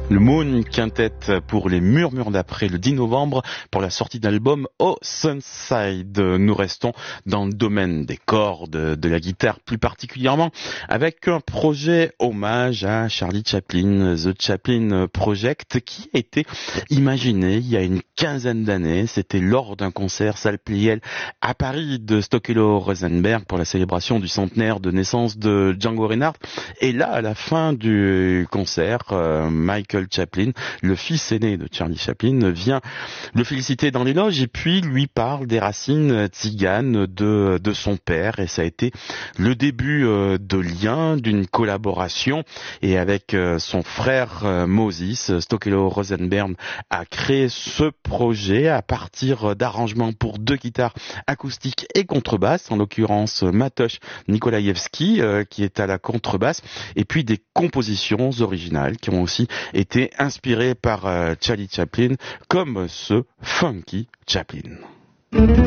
Le Moon Quintet pour les Murmures d'après le 10 novembre pour la sortie d'album au Sunside. Nous restons dans le domaine des cordes, de la guitare plus particulièrement, avec un projet hommage à Charlie Chaplin, The Chaplin Project, qui a été imaginé il y a une quinzaine d'années. C'était lors d'un concert salle Pleyel à Paris de Stokelo Rosenberg pour la célébration du centenaire de naissance de Django Reinhardt. Et là, à la fin du concert, Michael Chaplin, le fils aîné de Charlie Chaplin, vient le féliciter dans les loges et puis lui parle des racines tziganes de son père. Et ça a été le début de lien, d'une collaboration. Et avec son frère Moses, Stokelo Rosenberg a créé ce projet à partir d'arrangements pour 2 guitares acoustiques et contrebasse, en l'occurrence Matosh Nikolaevski qui est à la contrebasse, et puis des compositions originales qui ont aussi été inspirées par Charlie Chaplin, comme ce Funky Chaplin.